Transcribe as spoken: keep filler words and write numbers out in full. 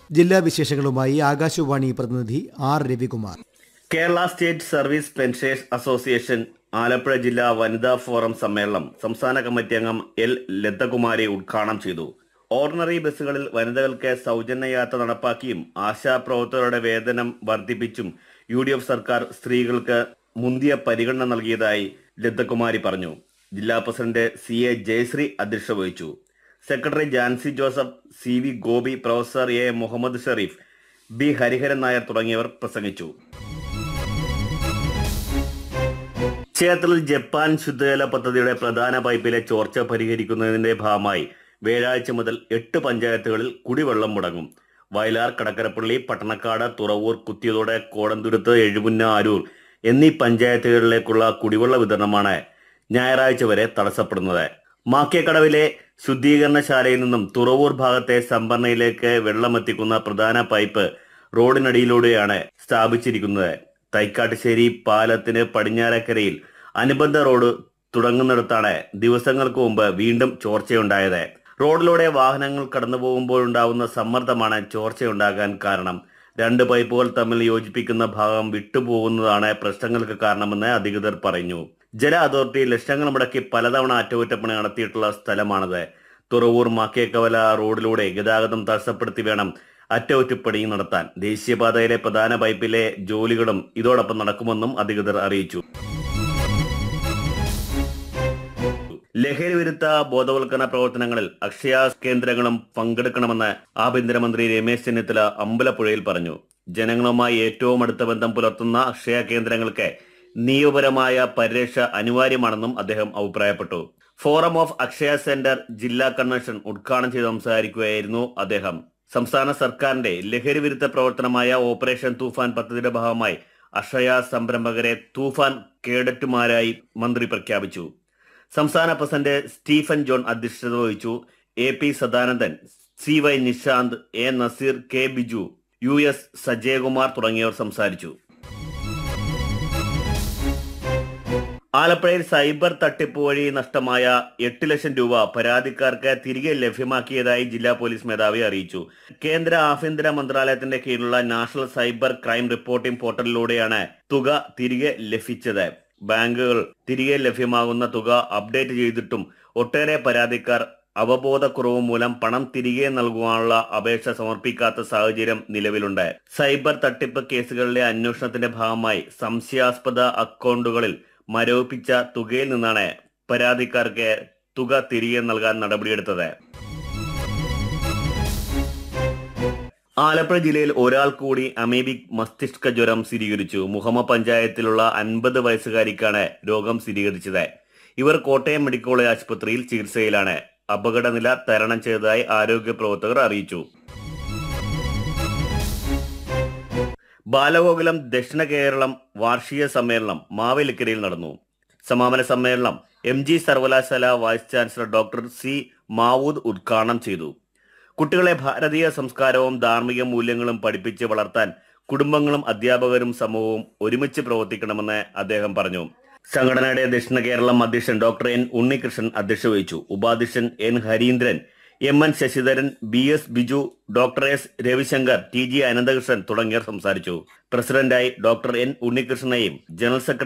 ജില്ലാ വിശേഷങ്ങളുമായി ആകാശവാണി പ്രതിനിധി R Ravikumar. Kerala state service pensioners association Alappuzha ജില്ലാ വനിതാ ഫോറം സമ്മേളനം സംസ്ഥാന കമ്മിറ്റി അംഗം എൽ ലതകുമാരി ഉദ്ഘാടനം ചെയ്തു. ഓർഡിനറി ബസ്സുകളിൽ വനിതകൾക്ക് സൗജന്യ യാത്ര നടപ്പാക്കിയും ആശാപ്രവർത്തകരുടെ വേതനം വർദ്ധിപ്പിച്ചും യു ഡി എഫ് സർക്കാർ സ്ത്രീകൾക്ക് മുന്തിയ പരിഗണന നൽകിയതായി ലതകുമാരി പറഞ്ഞു. ജില്ലാ പ്രസിഡന്റ് സി എ ജയശ്രീ അധ്യക്ഷത വഹിച്ചു. Secretary Jancy Joseph, C V Gopi, professor A Muhammad Sharif, B Hariharan Nair തുടങ്ങിയവർ പ്രസംഗിച്ചു. ക്ഷേത്രത്തിൽ ജപ്പാൻ ശുദ്ധജല പദ്ധതിയുടെ പ്രധാന പൈപ്പിലെ ചോർച്ച പരിഹരിക്കുന്നതിന്റെ ഭാഗമായി വ്യാഴാഴ്ച മുതൽ എട്ട് പഞ്ചായത്തുകളിൽ കുടിവെള്ളം മുടങ്ങും. വയലാർ, കടക്കരപ്പള്ളി, പട്ടണക്കാട്, തുറവൂർ, കുത്തിയതോട്, കോടന്തുരുത്ത്, എഴുപുന്ന, അരൂർ എന്നീ പഞ്ചായത്തുകളിലേക്കുള്ള കുടിവെള്ള വിതരണമാണ് ഞായറാഴ്ച വരെ തടസ്സപ്പെടുന്നത്. മാക്കേക്കടവിലെ ശുദ്ധീകരണശാലയിൽ നിന്നും തുറവൂർ ഭാഗത്തെ സംഭരണിയിലേക്ക് വെള്ളമെത്തിക്കുന്ന പ്രധാന പൈപ്പ് റോഡിനടിയിലൂടെയാണ് സ്ഥാപിച്ചിരിക്കുന്നത്. തൈക്കാട്ടുശ്ശേരി പാലത്തിന് പടിഞ്ഞാറക്കരയിൽ അനുബന്ധ റോഡ് തുടങ്ങുന്നിടത്താണ് ദിവസങ്ങൾക്ക് മുമ്പ് വീണ്ടും ചോർച്ചയുണ്ടായത്. റോഡിലൂടെ വാഹനങ്ങൾ കടന്നു പോകുമ്പോഴുണ്ടാവുന്ന സമ്മർദ്ദമാണ് ചോർച്ചയുണ്ടാകാൻ കാരണം. രണ്ട് പൈപ്പുകൾ തമ്മിൽ യോജിപ്പിക്കുന്ന ഭാഗം വിട്ടുപോകുന്നതാണ് പ്രശ്നങ്ങൾക്ക് കാരണമെന്ന് അധികൃതർ പറഞ്ഞു. ജല അതോറിറ്റി ലക്ഷങ്ങൾ മുടക്കി പലതവണ അറ്റകുറ്റപ്പണി നടത്തിയിട്ടുള്ള സ്ഥലമാണിത്. തുറവൂർ മാക്കേക്കവല റോഡിലൂടെ ഗതാഗതം തടസ്സപ്പെടുത്തി വേണം അറ്റകുറ്റപ്പണി നടത്താൻ. ദേശീയപാതയിലെ പ്രധാന പൈപ്പിലെ ജോലികളും ഇതോടൊപ്പം നടക്കുമെന്നും അധികൃതർ അറിയിച്ചു. ലഹരി വിരുദ്ധ ബോധവൽക്കരണ പ്രവർത്തനങ്ങളിൽ അക്ഷയ കേന്ദ്രങ്ങളും പങ്കെടുക്കണമെന്ന് ആഭ്യന്തരമന്ത്രി രമേശ് ചെന്നിത്തല അമ്പലപ്പുഴയിൽ പറഞ്ഞു. ജനങ്ങളുമായി ഏറ്റവും അടുത്ത ബന്ധം പുലർത്തുന്ന അക്ഷയ കേന്ദ്രങ്ങൾക്ക് നിയമപരമായ പരിരക്ഷ അനിവാര്യമാണെന്നും അദ്ദേഹം അഭിപ്രായപ്പെട്ടു. ഫോറം ഓഫ് അക്ഷയ സെന്റർ ജില്ലാ കൺവെൻഷൻ ഉദ്ഘാടനം ചെയ്ത് സംസാരിക്കുകയായിരുന്നു അദ്ദേഹം. സംസ്ഥാന സർക്കാരിന്റെ ലഹരി വിരുദ്ധ പ്രവർത്തനമായ ഓപ്പറേഷൻ തൂഫാൻ പദ്ധതിയുടെ ഭാഗമായി അക്ഷയ സംരംഭകരെ തൂഫാൻ കേഡറ്റുമാരായി മന്ത്രി പ്രഖ്യാപിച്ചു. സംസ്ഥാന പ്രസിഡന്റ് സ്റ്റീഫൻ ജോൺ അധ്യക്ഷത വഹിച്ചു. A P Sadanandan, C Y Nishant, A Naseer, K Biju, U S Sajayakumar തുടങ്ങിയവർ സംസാരിച്ചു. ആലപ്പുഴയിൽ സൈബർ തട്ടിപ്പ് വഴി നഷ്ടമായ എട്ട് ലക്ഷം രൂപ പരാതിക്കാർക്ക് തിരികെ ലഭ്യമാക്കിയതായി ജില്ലാ പോലീസ് മേധാവി അറിയിച്ചു. കേന്ദ്ര ആഭ്യന്തര മന്ത്രാലയത്തിന്റെ കീഴിലുള്ള നാഷണൽ സൈബർ ക്രൈം റിപ്പോർട്ടിംഗ് പോർട്ടലിലൂടെയാണ് തുക തിരികെ ലഭിച്ചത്. ബാങ്കുകൾ തിരികെ ലഭ്യമാകുന്ന തുക അപ്ഡേറ്റ് ചെയ്തിട്ടും ഒട്ടേറെ പരാതിക്കാർ അവബോധക്കുറവ് മൂലം പണം തിരികെ നൽകുവാനുള്ള അപേക്ഷ സമർപ്പിക്കാത്ത സാഹചര്യം നിലവിലുണ്ട്. സൈബർ തട്ടിപ്പ് കേസുകളിലെ അന്വേഷണത്തിന്റെ ഭാഗമായി സംശയാസ്പദ അക്കൗണ്ടുകളിൽ മരവിപ്പിച്ച തുകയിൽ നിന്നാണ് പരാതിക്കാർക്ക് തുക തിരികെ നൽകാൻ നടപടിയെടുത്തത്. ആലപ്പുഴ ജില്ലയിൽ ഒരാൾ കൂടി അമീബിക് മസ്തിഷ്ക ജ്വരം സ്ഥിരീകരിച്ചു. മുഹമ്മ പഞ്ചായത്തിലുള്ള അൻപത് വയസ്സുകാരിക്കാണ് രോഗം സ്ഥിരീകരിച്ചത്. ഇവർ കോട്ടയം മെഡിക്കൽ കോളേജ് ആശുപത്രിയിൽ ചികിത്സയിലാണ്. അപകടനില തരണം ചെയ്തതായി ആരോഗ്യ പ്രവർത്തകർ അറിയിച്ചു. ബാലഗോകുലം ദക്ഷിണ കേരളം വാർഷിക സമ്മേളനം മാവേലിക്കരയിൽ നടന്നു. സമാപന സമ്മേളനം എം ജി സർവകലാശാല vice chancellor doctor C Mavood ഉദ്ഘാടനം ചെയ്തു. കുട്ടികളെ ഭാരതീയ സംസ്കാരവും ധാർമ്മിക മൂല്യങ്ങളും പഠിപ്പിച്ച് വളർത്താൻ കുടുംബങ്ങളും അധ്യാപകരും സമൂഹവും ഒരുമിച്ച് പ്രവർത്തിക്കണമെന്ന് അദ്ദേഹം പറഞ്ഞു. സംഘടനയുടെ ദക്ഷിണ കേരളം അധ്യക്ഷൻ ഡോക്ടർ എൻ ഉണ്ണികൃഷ്ണൻ അധ്യക്ഷത വഹിച്ചു. ഉപാധ്യക്ഷൻ N Harindran, M N Sasidharan, B S Biju, doctor S Ravishankar, T G Ananthakrishnan തുടങ്ങിയവർ സംസാരിച്ചു. പ്രസിഡന്റായി ഡോക്ടർ എൻ ഉണ്ണികൃഷ്ണനെയും ജനറൽ സെക്രട്ടറി